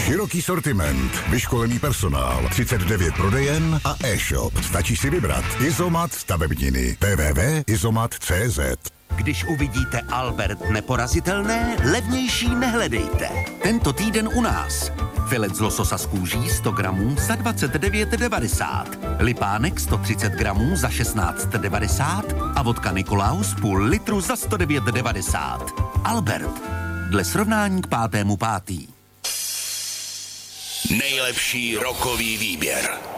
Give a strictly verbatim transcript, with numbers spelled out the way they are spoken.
Široký sortiment, vyškolený personál, třicet devět prodejen a e-shop. Stačí si vybrat. Izomat stavebniny. w w w tečka izomat tečka c z. Když uvidíte Albert neporazitelné, levnější nehledejte. Tento týden u nás. Filet z lososa z kůží sto gramů za dvacet devět devadesát. Lipánek sto třicet gramů za šestnáct devadesát a vodka Nikolaus půl litru za sto devět devadesát. Albert. Dle srovnání k pátému pátý. Nejlepší rokový výběr.